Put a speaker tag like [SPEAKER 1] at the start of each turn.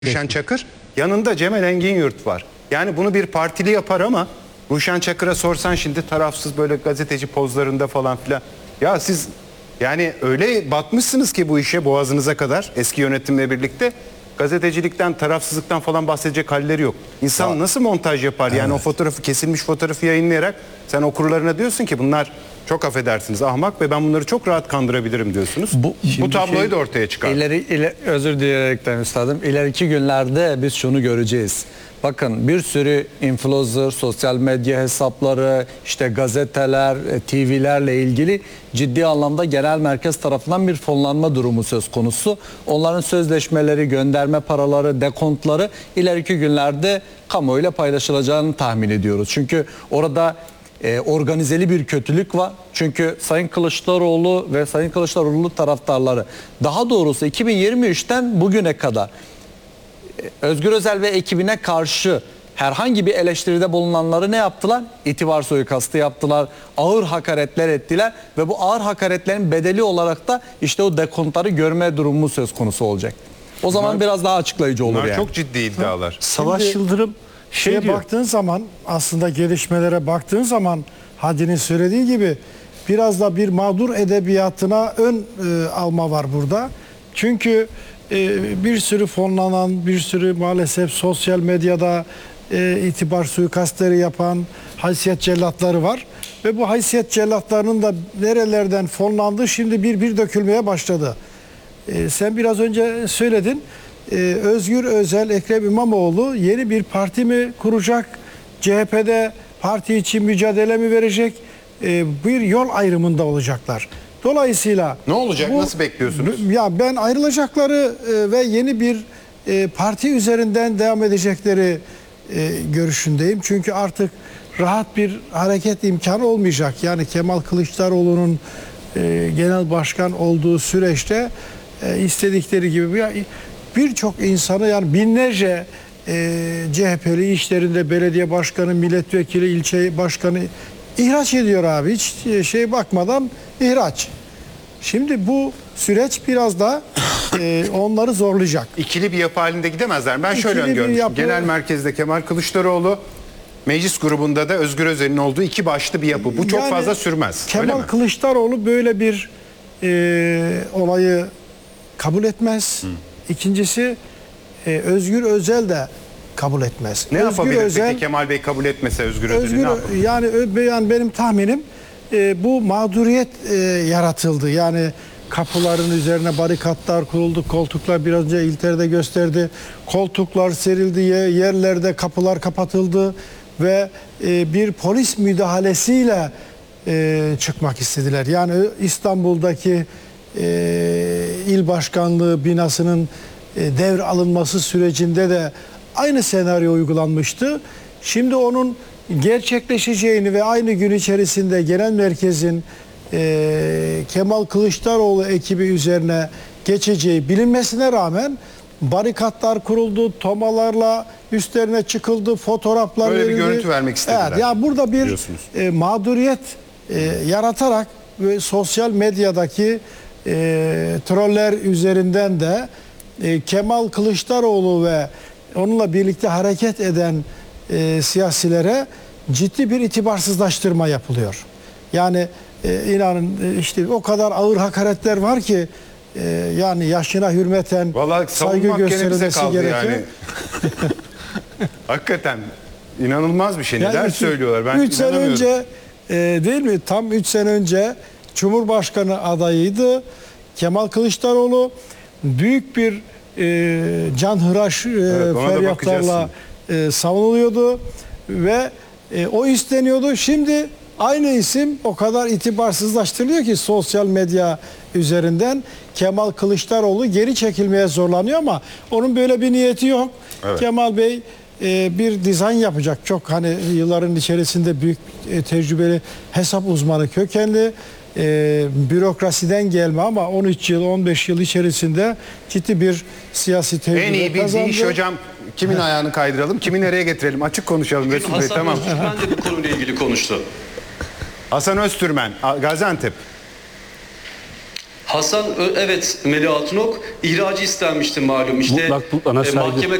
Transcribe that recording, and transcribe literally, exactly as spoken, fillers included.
[SPEAKER 1] Ruşen Çakır, yanında Cemal Engin-Yurt var. Yani bunu bir partili yapar ama Ruşen Çakır'a sorsan şimdi tarafsız böyle gazeteci pozlarında falan filan. Ya siz yani öyle batmışsınız ki bu işe boğazınıza kadar eski yönetimle birlikte. Gazetecilikten, tarafsızlıktan falan bahsedecek halleri yok. İnsan ya, nasıl montaj yapar? Yani evet. O fotoğrafı, kesilmiş fotoğrafı yayınlayarak sen okurlarına diyorsun ki bunlar çok affedersiniz ahmak ve ben bunları çok rahat kandırabilirim diyorsunuz. Bu, bu tabloyu şey, da ortaya çıkar.
[SPEAKER 2] İleri, ileri, özür dileyerekten üstadım. İleriki günlerde biz şunu göreceğiz. Bakın bir sürü influencer, sosyal medya hesapları, işte gazeteler, T V'lerle ilgili ciddi anlamda genel merkez tarafından bir fonlanma durumu söz konusu. Onların sözleşmeleri, gönderme paraları, dekontları ileriki günlerde kamuoyuyla paylaşılacağını tahmin ediyoruz. Çünkü orada e, organizeli bir kötülük var. Çünkü Sayın Kılıçdaroğlu ve Sayın Kılıçdaroğlu taraftarları, daha doğrusu iki bin yirmi üçten bugüne kadar Özgür Özel ve ekibine karşı herhangi bir eleştiride bulunanları ne yaptılar? İtibar suikastı yaptılar, ağır hakaretler ettiler ve bu ağır hakaretlerin bedeli olarak da işte o dekontları görme durumu söz konusu olacak. O zaman bunlar, biraz daha açıklayıcı olur yani.
[SPEAKER 1] Çok ciddi iddialar.
[SPEAKER 3] Savaş Şimdi, Yıldırım şey şeye diyor. Baktığın zaman, aslında gelişmelere baktığın zaman Hadi'nin söylediği gibi biraz da bir mağdur edebiyatına ön e, alma var burada. Çünkü bir sürü fonlanan, bir sürü maalesef sosyal medyada e, itibar suikastleri yapan haysiyet cellatları var. Ve bu haysiyet cellatlarının da nerelerden fonlandığı şimdi bir bir dökülmeye başladı. E, sen biraz önce söyledin, e, Özgür Özel, Ekrem İmamoğlu yeni bir parti mi kuracak? C H P'de parti için mücadele mi verecek? E, bir yol ayrımında olacaklar. Dolayısıyla
[SPEAKER 1] ne olacak?
[SPEAKER 3] Bu,
[SPEAKER 1] nasıl bekliyorsunuz?
[SPEAKER 3] Ya ben ayrılacakları e, ve yeni bir e, parti üzerinden devam edecekleri e, görüşündeyim. Çünkü artık rahat bir hareket imkanı olmayacak. Yani Kemal Kılıçdaroğlu'nun e, genel başkan olduğu süreçte e, istedikleri gibi birçok insanı, yani binlerce e, C H P'li işlerinde belediye başkanı, milletvekili, ilçe başkanı ihraç ediyor abi. Hiç şey bakmadan ihraç. Şimdi bu süreç biraz da e, onları zorlayacak.
[SPEAKER 1] İkili bir yapı halinde gidemezler. Ben şöyle öngörmüştüm. Yapı... Genel merkezde Kemal Kılıçdaroğlu, meclis grubunda da Özgür Özel'in olduğu iki başlı bir yapı. Bu çok yani, fazla sürmez.
[SPEAKER 3] Kemal Kılıçdaroğlu böyle bir e, olayı kabul etmez. Hı. İkincisi e, Özgür Özel de kabul etmez.
[SPEAKER 1] Ne
[SPEAKER 3] Özgür
[SPEAKER 1] yapabilir
[SPEAKER 3] Özel,
[SPEAKER 1] peki Kemal Bey kabul etmese Özgür Özel'i ne yapar?
[SPEAKER 3] Yani, yani benim tahminim e, bu mağduriyet e, yaratıldı. Yani kapıların üzerine barikatlar kuruldu, koltuklar biraz önce İlter'de gösterdi. Koltuklar serildi, yerlerde kapılar kapatıldı ve e, bir polis müdahalesiyle e, çıkmak istediler. Yani İstanbul'daki e, il başkanlığı binasının e, devr alınması sürecinde de aynı senaryo uygulanmıştı. Şimdi onun gerçekleşeceğini ve aynı gün içerisinde genel merkezin e, Kemal Kılıçdaroğlu ekibi üzerine geçeceği bilinmesine rağmen barikatlar kuruldu, tomalarla üstlerine çıkıldı, fotoğraflar
[SPEAKER 1] böyle
[SPEAKER 3] verildi.
[SPEAKER 1] Bir görüntü vermek istediler.
[SPEAKER 3] Evet, ya burada bir e, mağduriyet e, yaratarak ve sosyal medyadaki e, troller üzerinden de e, Kemal Kılıçdaroğlu ve onunla birlikte hareket eden e, siyasilere ciddi bir itibarsızlaştırma yapılıyor. Yani e, inanın e, işte o kadar ağır hakaretler var ki e, yani yaşına hürmeten
[SPEAKER 1] vallahi
[SPEAKER 3] saygı gösterilmesi gereken. Yani.
[SPEAKER 1] Hakikaten inanılmaz bir şey. Neler yani söylüyorlar, ben
[SPEAKER 3] üç sene önce e, değil mi? Tam üç sene önce Cumhurbaşkanı adayıydı Kemal Kılıçdaroğlu. Büyük bir e, canhıraş e, evet, feryatlarla e, savunuluyordu ve e, o isteniyordu. Şimdi aynı isim o kadar itibarsızlaştırılıyor ki sosyal medya üzerinden Kemal Kılıçdaroğlu geri çekilmeye zorlanıyor ama onun böyle bir niyeti yok. Evet. Kemal Bey e, bir dizayn yapacak. Çok hani yılların içerisinde büyük e, tecrübeli hesap uzmanı kökenli. E, bürokrasiden gelme ama on üç yıl on beş yıl içerisinde ciddi bir siyasi tecrübe kazandı. En iyi bildiği
[SPEAKER 1] iş hocam, kimin ayağını kaydıralım, kimi nereye getirelim, açık konuşalım. Resul Bey, tamam.
[SPEAKER 4] Hasan Öztürkmen de bu konuyla ilgili konuştu.
[SPEAKER 1] Hasan Öztürkmen, Gaziantep.
[SPEAKER 4] Hasan Ö- evet Melih Altınok ihracı istenmişti malum. İşte
[SPEAKER 5] Mutlak bu- ana
[SPEAKER 4] e,
[SPEAKER 5] saygı.
[SPEAKER 4] mahkeme